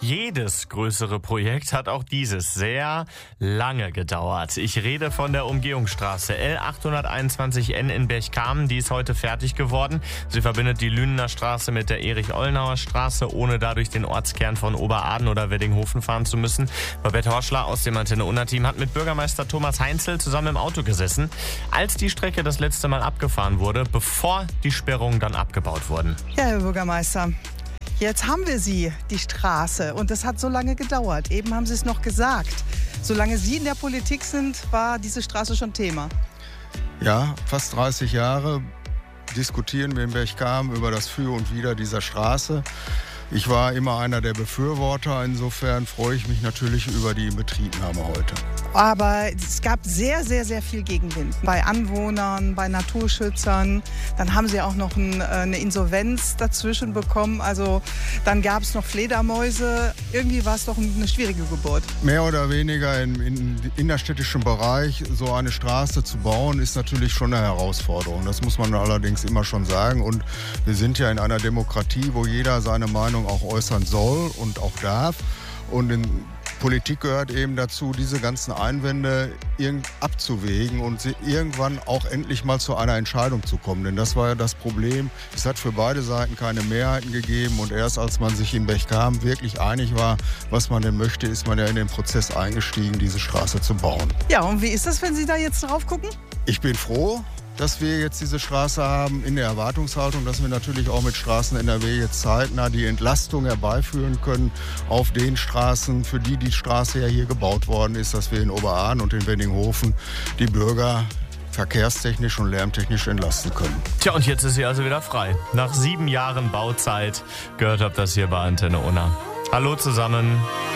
jedes größere Projekt hat auch dieses sehr lange gedauert. Ich rede von der Umgehungsstraße L821N in Berchtesgaden. Die ist heute fertig geworden. Sie verbindet die Lünener Straße mit der Erich-Ollenauer Straße, ohne dadurch den Ortskern von Oberaden oder Weddinghofen fahren zu müssen. Babette Horschler aus dem Antenne-Unna-Team hat mit Bürgermeister Thomas Heinzel zusammen im Auto gesessen, als die Strecke das letzte Mal abgefahren wurde, bevor die Sperrungen dann abgebaut wurden. Ja, Herr Bürgermeister, jetzt haben wir sie, die Straße. Und das hat so lange gedauert. Eben haben Sie es noch gesagt. Solange Sie in der Politik sind, war diese Straße schon Thema. Ja, fast 30 Jahre diskutieren wir in Berchtesgaden über das Für und Wider dieser Straße. Ich war immer einer der Befürworter. Insofern freue ich mich natürlich über die Inbetriebnahme heute. Aber es gab sehr, sehr, sehr viel Gegenwind. Bei Anwohnern, bei Naturschützern. Dann haben Sie auch noch eine Insolvenz dazwischen bekommen. Also dann gab es noch Fledermäuse. Irgendwie war es doch eine schwierige Geburt. Mehr oder weniger im innerstädtischen Bereich so eine Straße zu bauen, ist natürlich schon eine Herausforderung. Das muss man allerdings immer schon sagen. Und wir sind ja in einer Demokratie, wo jeder seine Meinung auch äußern soll und auch darf. Und in Politik gehört eben dazu, diese ganzen Einwände abzuwägen und irgendwann auch endlich mal zu einer Entscheidung zu kommen. Denn das war ja das Problem. Es hat für beide Seiten keine Mehrheiten gegeben. Und erst als man sich in Berchtesgaden wirklich einig war, was man denn möchte, ist man ja in den Prozess eingestiegen, diese Straße zu bauen. Ja, und wie ist das, wenn Sie da jetzt drauf gucken? Ich bin froh, dass wir jetzt diese Straße haben, in der Erwartungshaltung, dass wir natürlich auch mit Straßen NRW jetzt zeitnah die Entlastung herbeiführen können auf den Straßen, für die die Straße ja hier gebaut worden ist, dass wir in Oberaden und in Weddinghofen die Bürger verkehrstechnisch und lärmtechnisch entlasten können. Tja, und jetzt ist sie also wieder frei. Nach 7 Jahren Bauzeit gehört habt das hier bei Antenne Unna. Hallo zusammen.